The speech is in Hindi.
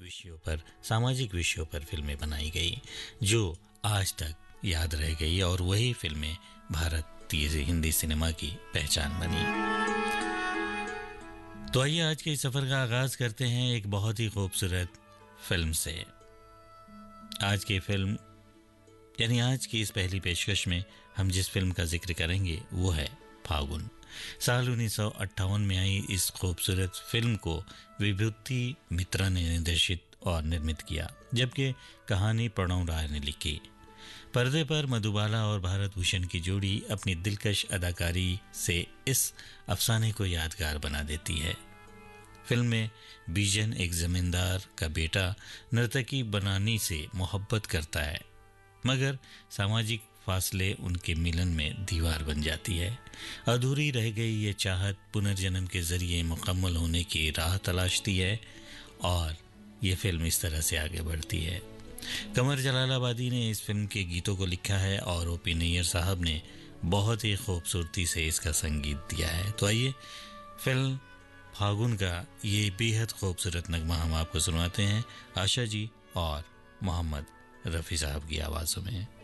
विषयों पर, सामाजिक विषयों पर फिल्में बनाई गई जो आज तक याद रह गई और वही फिल्में भारतीय हिंदी सिनेमा की पहचान बनी। तो आइए आज के इस सफर का आगाज करते हैं एक बहुत ही खूबसूरत फिल्म से। आज की फिल्म यानी आज की इस पहली पेशकश में हम जिस फिल्म का जिक्र करेंगे वो है फागुन। साल 1958 में आई इस खूबसूरत फिल्म को विभूति मित्रा ने निर्देशित और निर्मित किया, जबकि कहानी प्रणव राय ने लिखी। पर्दे पर मधुबाला और भारत भूषण की जोड़ी अपनी दिलकश अदाकारी से इस अफसाने को यादगार बना देती है। फिल्म में बीजन एक जमींदार का बेटा नर्तकी बनानी से मोहब्बत करता है, मगर सामाजिक फासले उनके मिलन में दीवार बन जाती है। अधूरी रह गई ये चाहत पुनर्जन्म के जरिए मुकम्मल होने की राह तलाशती है और ये फिल्म इस तरह से आगे बढ़ती है। कमर जलालाबादी ने इस फिल्म के गीतों को लिखा है और ओपी नैयर साहब ने बहुत ही खूबसूरती से इसका संगीत दिया है। तो आइए फिल्म फागुन का ये बेहद खूबसूरत नगमा हम आपको सुनाते हैं आशा जी और मोहम्मद रफ़ी साहब की आवाज़ों में।